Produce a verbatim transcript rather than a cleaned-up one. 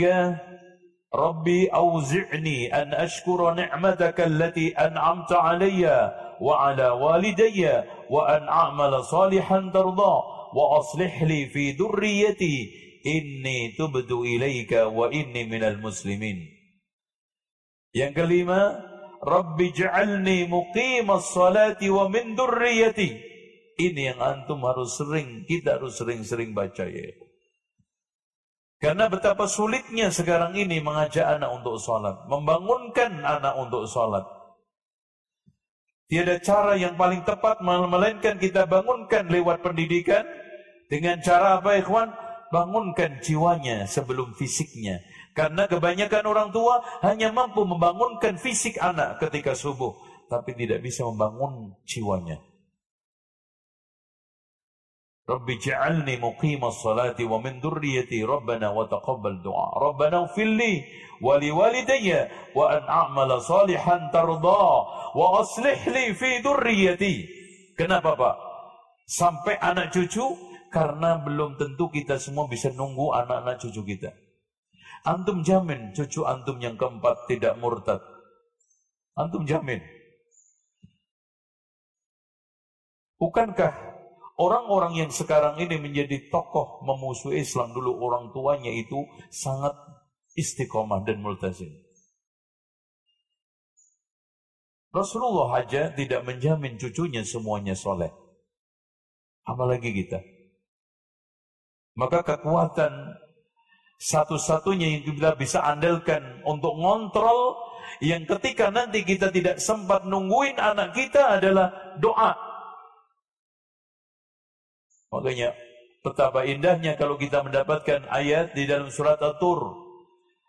Rabbi auzi'ni an ashkura ni'mataka allati an'amta alayya wa ala walidayya wa an a'mala salihan tarda wa aslih li fi dhurriyyati inni tubtu ilaika wa inni minal muslimin. Yang kelima, Rabbi ja'alni muqimas salati wa min dhurriyyati. Ini yang antum harus sering, kita harus sering-sering baca ya. Karena betapa sulitnya sekarang ini mengajak anak untuk sholat, membangunkan anak untuk sholat. Tiada cara yang paling tepat melainkan kita bangunkan lewat pendidikan. Dengan cara apa ikhwan? Bangunkan jiwanya sebelum fisiknya. Karena kebanyakan orang tua hanya mampu membangunkan fisik anak ketika subuh, tapi tidak bisa membangun jiwanya. Rabbi ja'alni muqimas salati wa min dhurriyyati rabbana wa taqabbal du'a. Rabbana ighfirli wa liwalidayya wa an a'mala salihan tarda wa aslih li fi dhurriyyati. Kenapa Pak? Sampai anak cucu, karena belum tentu kita semua bisa nunggu anak-anak cucu kita. Antum jamin cucu antum yang keempat tidak murtad? Antum jamin? Bukankah orang-orang yang sekarang ini menjadi tokoh memusuhi Islam dulu orang tuanya itu sangat istiqomah dan multazim? Rasulullah aja tidak menjamin cucunya semuanya soleh, apalagi kita. Maka kekuatan satu-satunya yang kita bisa andalkan untuk ngontrol yang ketika nanti kita tidak sempat nungguin anak kita adalah doa. Makanya betapa indahnya kalau kita mendapatkan ayat di dalam surat At-Tur.